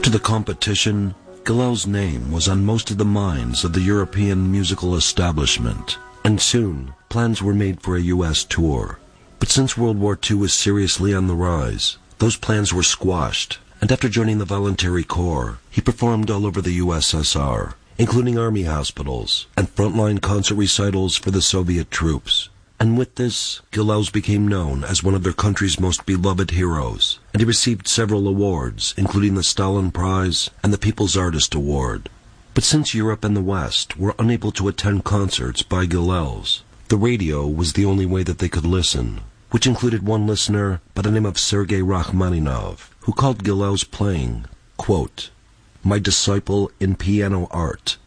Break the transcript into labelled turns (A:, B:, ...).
A: After the competition, Gilel's name was on most of the minds of the European musical establishment, and soon plans were made for a U.S. tour. But since World War II was seriously on the rise, those plans were squashed, and after joining the Voluntary Corps, he performed all over the USSR, including army hospitals and frontline concert recitals for the Soviet troops. And with this, Gilels became known as one of their country's most beloved heroes, and he received several awards, including the Stalin Prize and the People's Artist Award. But since Europe and the West were unable to attend concerts by Gilels, the radio was the only way that they could listen, which included one listener by the name of Sergei Rachmaninov, who called Gilels' playing, quote, "my disciple in piano art,"